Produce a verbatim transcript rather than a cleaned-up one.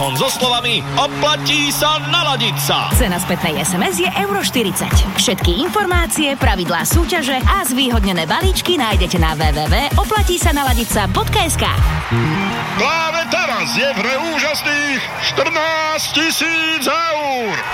so slovami oplatí sa naladiť sa. Cena spätnej es em es je euro štyridsať. Všetky informácie, pravidlá súťaže a zvýhodnené balíčky nájdete na w w w bodka oplatí sa naladiť sa bodka es ká. Práve teraz je v hre úžasných štrnásť tisíc eur.